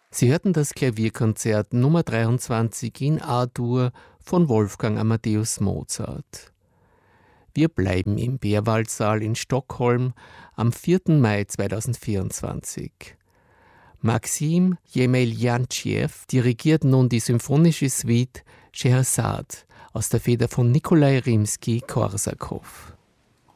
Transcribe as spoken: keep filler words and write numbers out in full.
Sie hörten das Klavierkonzert Nummer dreiundzwanzig in A-Dur von Wolfgang Amadeus Mozart. Wir bleiben im Bärwaldsaal in Stockholm am vierten Mai zweitausendvierundzwanzig. Maxim Jemeljanitschew dirigiert nun die symphonische Suite Schehersad aus der Feder von Nikolai Rimski-Korsakow.